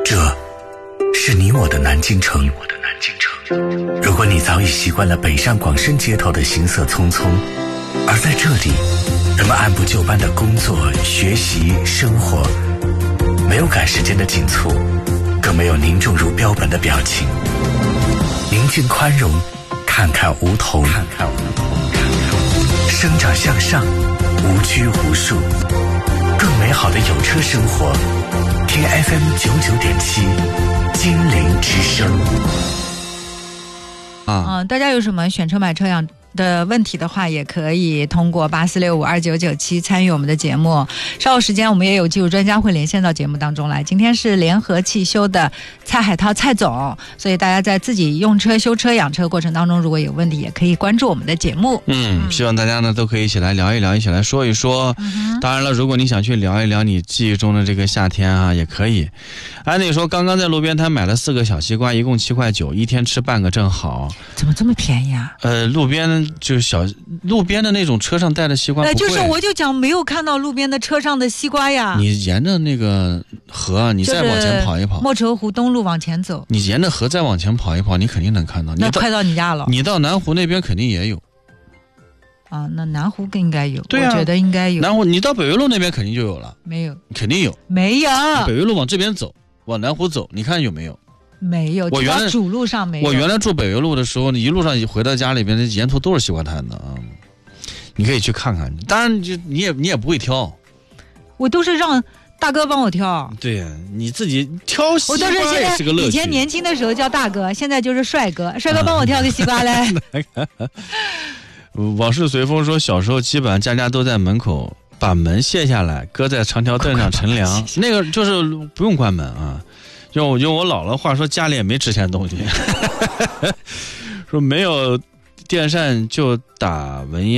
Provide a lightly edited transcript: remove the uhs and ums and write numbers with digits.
这是你我的南京城。如果你早已习惯了北上广深街头的行色匆匆，而在这里人们按部就班的工作、学习、生活，没有赶时间的紧促，更没有凝重如标本的表情。宁静宽容，看看梧桐，生长向上，无拘无束，更美好的有车生活。听 FM99.7 金陵之声。 大家有什么选车买车养的问题的话，也可以通过84652997参与我们的节目。稍后时间我们也有技术专家会连线到节目当中来。今天是联合汽修的蔡海涛蔡总，所以大家在自己用车、修车、养车过程当中，如果有问题也可以关注我们的节目。 希望大家呢都可以一起来聊一聊，一起来说一说。当然了，如果你想去聊一聊你记忆中的这个夏天啊，也可以。安妮说刚刚在路边摊买了4个小西瓜，一共7块9，一天吃半个正好。 怎么这么便宜啊？ 路边就是路边的那种车上带的西瓜不贵。 就是我就讲没有看到路边的车上的西瓜呀。 你沿着那个河，你再往前跑一跑， 莫愁湖东路往前走， 你沿着河再往前跑一跑，你肯定能看到。 那快到你家了。 你到南湖那边肯定也有。 那南湖更应该有。 对啊， 我觉得应该有。 南湖，你到北纬路那边肯定就有了。 没有。 肯定有。 没有。 北纬路往这边走，往南湖走，你看有没有？ 没有。 我原来主路上没有。 我原来住北纬路的时候，一路上回到家里边，沿途都是西瓜摊的啊。你可以去看看，当然你也不会挑， 我都是让大哥帮我挑。 对呀，你自己挑西瓜也是个乐趣。 以前年轻的时候叫大哥，现在就是帅哥。帅哥帮我挑个西瓜来。 往事随风说，小时候基本上家家都在门口把门卸下来，搁在长条凳上乘凉，那个就是不用关门啊。用我姥姥话说，家里也没值钱东西。说没有电扇就打蚊烟。